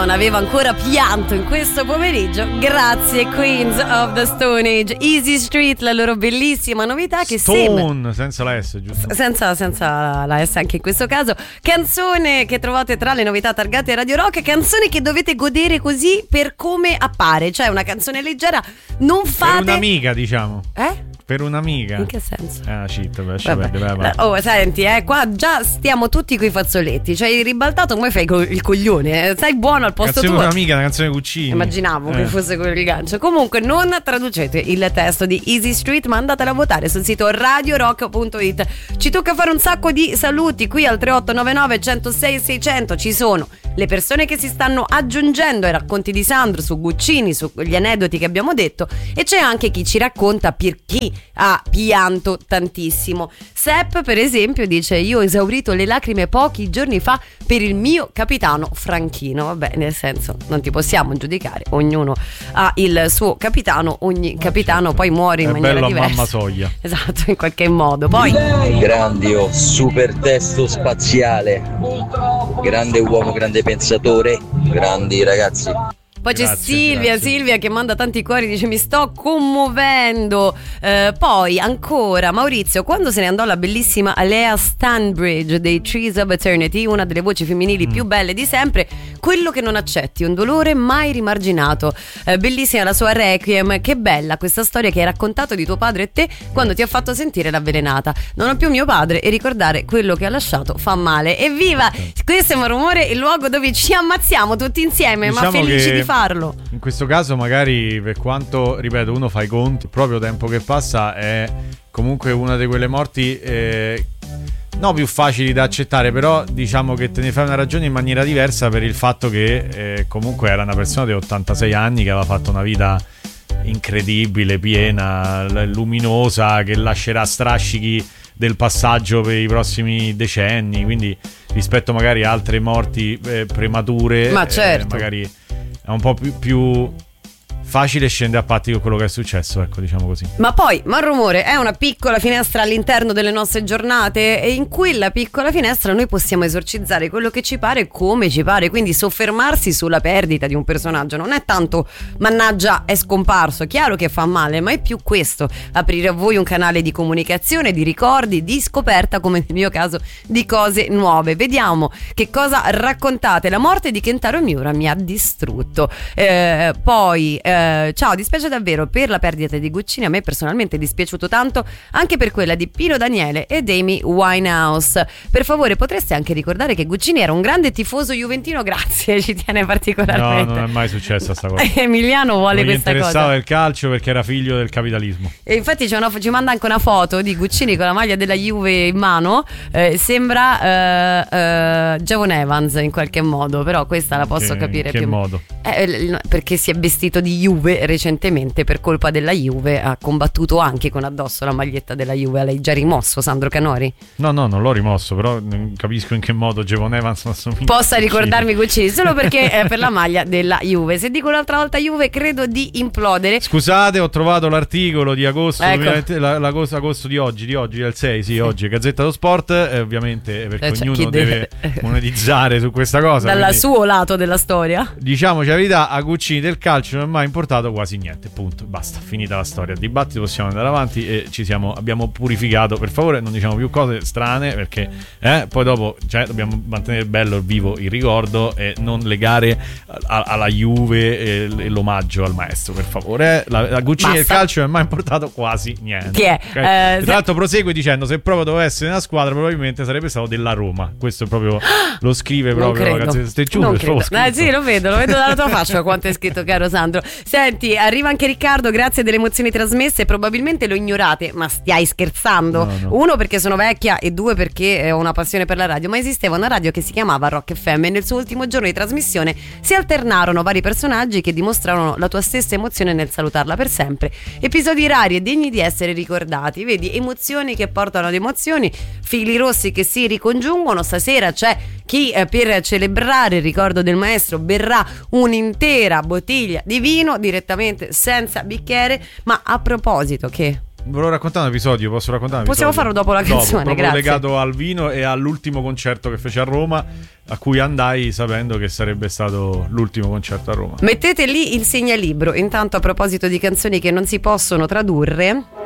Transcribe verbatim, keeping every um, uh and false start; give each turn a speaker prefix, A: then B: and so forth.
A: Non avevo ancora pianto in questo pomeriggio. Grazie Queens of the Stone Age. Easy Street, la loro bellissima novità che
B: Stone,
A: sembra...
B: senza la S, giusto?
A: Senza, senza la S anche in questo caso. Canzone che trovate tra le novità targate Radio Rock. Canzone che dovete godere così per come appare. Cioè una canzone leggera. Non fate...
B: Per un'amica, diciamo.
A: Eh?
B: Per un'amica.
A: In che senso?
B: Ah, shit, beh,
A: Vabbè.
B: Perde, vai, vai.
A: Oh, senti, eh, qua già stiamo tutti coi fazzoletti. Cioè, hai ribaltato come fai co- il coglione. Eh? Stai buono al posto
B: Canzone
A: tuo.
B: per un'amica, una canzone Guccini.
A: Immaginavo
B: eh.
A: che fosse quello il gancio. Comunque, non traducete il testo di Easy Street, ma andatela a votare sul sito radio rock punto it. Ci tocca fare un sacco di saluti qui al tre otto nove nove, uno zero sei, sei zero zero. Ci sono le persone che si stanno aggiungendo ai racconti di Sandro su Guccini, sugli aneddoti che abbiamo detto, e c'è anche chi ci racconta per chi ha pianto tantissimo. Sepp, per esempio, dice: io ho esaurito le lacrime pochi giorni fa per il mio capitano Franchino. Vabbè, nel senso, non ti possiamo giudicare, ognuno ha il suo capitano, ogni capitano poi muore in
B: è
A: maniera
B: bello
A: diversa.
B: a mamma soglia.
A: Esatto, in qualche modo. Poi
C: Grandio, super testo spaziale, grande uomo, grande pensatore, grandi ragazzi.
A: Poi c'è
B: Grazie,
A: Silvia,
B: grazie.
A: Silvia che manda tanti cuori, dice: mi sto commuovendo. Eh, poi ancora Maurizio: quando se ne andò la bellissima Alea Stanbridge dei Trees of Eternity, una delle voci femminili
B: Mm.
A: più belle di sempre, quello che non accetti, un dolore mai rimarginato. Eh, bellissima la sua Requiem, che bella questa storia che hai raccontato di tuo padre e te quando ti ha fatto sentire l'avvelenata. Non ho più mio padre e ricordare quello che ha lasciato fa male. Evviva! Questo è un rumore, il luogo dove ci ammazziamo tutti insieme,
B: Diciamo
A: ma felici
B: che
A: di farlo.
B: In questo caso magari, per quanto, ripeto, uno fa i conti, proprio tempo che passa è comunque una di quelle morti eh, no più facili da accettare, però diciamo che te ne fai una ragione in maniera diversa per il fatto che eh, comunque era una persona di ottantasei anni che aveva fatto una vita incredibile, piena, l- luminosa, che lascerà strascichi del passaggio per i prossimi decenni, quindi rispetto magari a altre morti eh, premature,
A: Ma certo.
B: eh, magari è un po' più, più facile scendere a patti con quello che è successo, ecco, diciamo così.
A: Ma poi Malrumore è una piccola finestra all'interno delle nostre giornate, e in quella piccola finestra noi possiamo esorcizzare quello che ci pare come ci pare, quindi soffermarsi sulla perdita di un personaggio non è tanto mannaggia è scomparso, chiaro che fa male, ma è più questo: aprire a voi un canale di comunicazione, di ricordi, di scoperta, come nel mio caso, di cose nuove. Vediamo che cosa raccontate. La morte di Kentaro Miura mi ha distrutto. Eh, poi eh, ciao, dispiace davvero per la perdita di Guccini, a me personalmente è dispiaciuto tanto, anche per quella di Pino Daniele ed Amy Winehouse. Per favore potreste anche ricordare che Guccini era un grande tifoso juventino, grazie, ci tiene particolarmente.
B: No, non è mai successa sta cosa.
A: Emiliano vuole
B: non gli
A: questa
B: interessava
A: cosa.
B: il calcio perché era figlio del capitalismo.
A: E infatti c'è una, ci manda anche una foto di Guccini con la maglia della Juve in mano, eh, sembra eh, eh, Javon Evans in qualche modo, però questa la posso
B: Che-
A: capire
B: in che
A: più.
B: modo?
A: Eh, l- perché si è vestito di Juve recentemente, per colpa della Juve ha combattuto anche con addosso la maglietta della Juve. L'hai già rimosso, Sandro Canori?
B: No, no, non l'ho rimosso, però non capisco in che modo Javon Evans assomiglia
A: Possa
B: a Guccini.
A: ricordarmi Guccini solo perché è per la maglia della Juve. Se dico un'altra volta Juve credo di implodere.
B: Scusate, ho trovato l'articolo di agosto,
A: Ecco.
B: duemilaventi, la- l'agosto agosto di oggi, di oggi, del sei, sì, oggi, Gazzetta dello Sport, eh, ovviamente perché
A: Eh, cioè,
B: ognuno
A: chi
B: deve
A: deve-
B: monetizzare su questa cosa.
A: Dal
B: quindi,
A: suo lato della storia.
B: diciamoci la verità, a Guccini del calcio non è mai importato quasi niente, punto, basta, finita la storia. Il dibattito, possiamo andare avanti e ci siamo, abbiamo purificato. Per favore non diciamo più cose strane, perché eh, poi dopo, cioè, dobbiamo mantenere bello vivo il ricordo e non legare a- alla Juve e, e l'omaggio al maestro, per favore. La, la Guccini del
A: Basta.
B: calcio non è mai importato quasi niente.
A: Che è,
B: ok?
A: eh,
B: E tra l'altro prosegue dicendo: se proprio doveva essere una squadra probabilmente sarebbe stato della Roma. Questo è proprio, lo scrive
A: Non
B: proprio la
A: credo.
B: Gazzetta. Stai giù,
A: Non
B: per
A: credo.
B: favore,
A: Eh, sì, lo vedo, lo vedo dalla tua faccia quanto è scritto, caro Sandro. Senti, arriva anche Riccardo, grazie delle emozioni trasmesse. Probabilmente lo ignorate, ma stai scherzando?
B: No, no.
A: Uno, perché sono vecchia, e due, perché ho una passione per la radio. Ma esisteva una radio che si chiamava Rock F M e nel suo ultimo giorno di trasmissione si alternarono vari personaggi che dimostrarono la tua stessa emozione nel salutarla per sempre. Episodi rari e degni di essere ricordati. Vedi, emozioni che portano ad emozioni, fili rossi che si ricongiungono. Stasera c'è chi eh, per celebrare il ricordo del maestro berrà un'intera bottiglia di vino direttamente senza bicchiere. Ma a proposito, che
B: volevo raccontare un episodio, posso raccontare un
A: Possiamo
B: episodio?
A: farlo dopo la canzone,
B: dopo, proprio
A: grazie.
B: legato al vino e all'ultimo concerto che fece a Roma, a cui andai sapendo che sarebbe stato l'ultimo concerto a Roma.
A: Mettete lì il segnalibro. Intanto, a proposito di canzoni che non si possono tradurre,